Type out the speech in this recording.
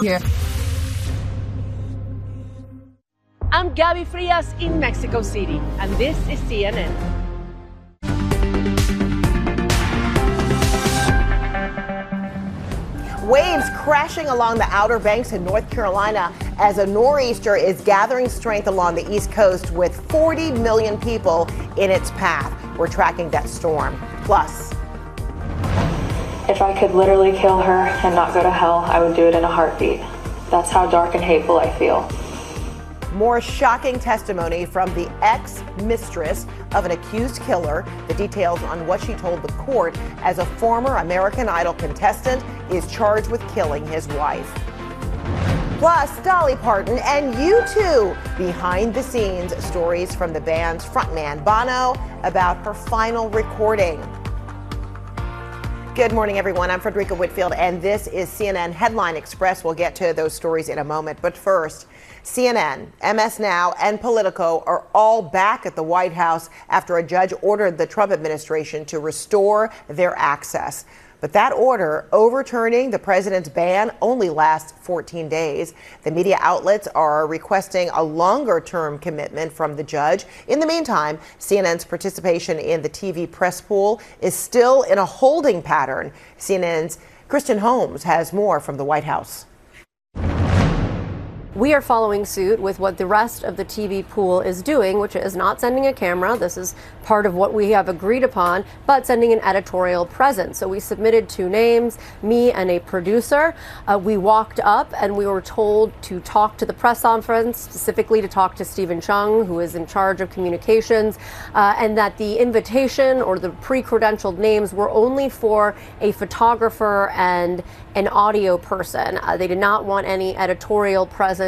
here. I'm Gabby Frias in Mexico City, and this is CNN. Waves crashing along the Outer Banks in North Carolina as a nor'easter is gathering strength along the East Coast with 40 million people in its path. We're tracking that storm. Plus, if I could literally kill her and not go to hell, I would do it in a heartbeat. That's how dark and hateful I feel. more shocking testimony from the ex-mistress of an accused killer. The details on what she told the court as a former American Idol contestant is charged with killing his wife. Plus, Dolly Parton and U2 behind the scenes stories from the band's frontman Bono about her final recording. Good morning, everyone. I'm Frederica Whitfield, and this is CNN Headline Express. We'll get to those stories in a moment. But first, CNN, MS Now, and Politico are all back at the White House after a judge ordered the Trump administration to restore their access. But that order overturning the president's ban only lasts 14 days. The media outlets are requesting a longer-term commitment from the judge. In the meantime, CNN's participation in the TV press pool is still in a holding pattern. CNN's Kristen Holmes has more from the White House. We are following suit with what the rest of the TV pool is doing, which is not sending a camera. This is part of what we have agreed upon, but sending an editorial presence. So we submitted 2 names, me and a producer. We walked up and we were told to talk to the press conference, specifically to talk to Stephen Chung, who is in charge of communications, and that the invitation or the pre-credentialed names were only for a photographer and an audio person. They did not want any editorial presence